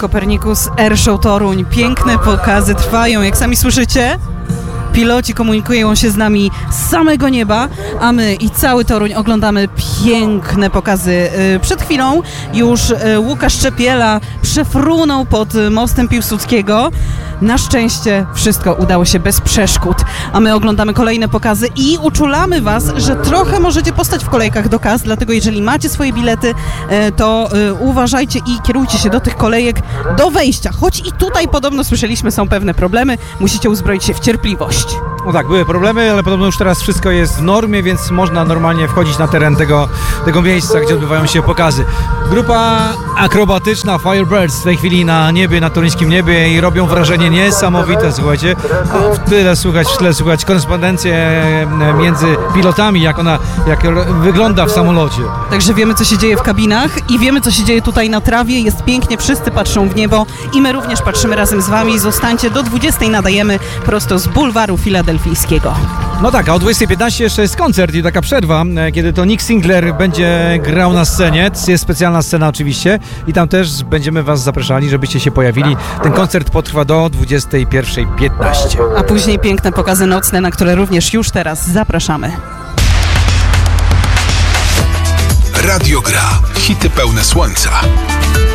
Copernicus Airshow Toruń. Piękne pokazy trwają, jak sami słyszycie. Piloci komunikują się z nami z samego nieba, a my i cały Toruń oglądamy piękne pokazy. Przed chwilą już Łukasz Czepiela przefrunął pod mostem Piłsudskiego. Na szczęście wszystko udało się bez przeszkód, a my oglądamy kolejne pokazy i uczulamy Was, że trochę możecie postać w kolejkach do kas, dlatego jeżeli macie swoje bilety, to uważajcie i kierujcie się do tych kolejek do wejścia. Choć i tutaj podobno słyszeliśmy, są pewne problemy, musicie uzbroić się w cierpliwość. No tak, były problemy, ale podobno już teraz wszystko jest w normie, więc można normalnie wchodzić na teren tego miejsca, gdzie odbywają się pokazy. Grupa akrobatyczna Firebirds w tej chwili na niebie, na toruńskim niebie i robią wrażenie niesamowite, słuchajcie. W tle słychać korespondencję między pilotami, jak wygląda w samolocie. Także wiemy, co się dzieje w kabinach i wiemy, co się dzieje tutaj na trawie. Jest pięknie, wszyscy patrzą w niebo i my również patrzymy razem z Wami. Zostańcie, do 20 nadajemy prosto z bulwaru filadelfijskiego. No tak, a o 20:15 jeszcze jest koncert i taka przerwa, kiedy to Nick Singler będzie grał na scenie. Jest specjalna scena oczywiście i tam też będziemy Was zapraszali, żebyście się pojawili. Ten koncert potrwa do 21:15. A później piękne pokazy nocne, na które również już teraz zapraszamy. Radio Gra. Hity pełne słońca.